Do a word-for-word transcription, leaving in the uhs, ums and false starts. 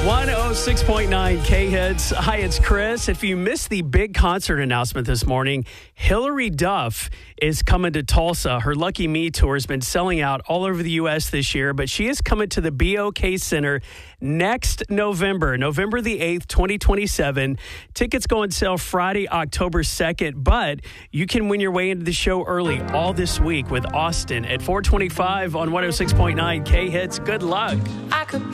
one oh six point nine K-Hits. Hi, it's Chris. If you missed the big concert announcement this morning, Hillary Duff is coming to Tulsa. Her Lucky Me tour has been selling out all over the U S this year, but she is coming to the B O K Center next November, November the eighth, twenty twenty-seven. Tickets go on sale Friday, October second, but you can win your way into the show early all this week with Austin at four twenty-five on one oh six point nine K-Hits. Good luck. I could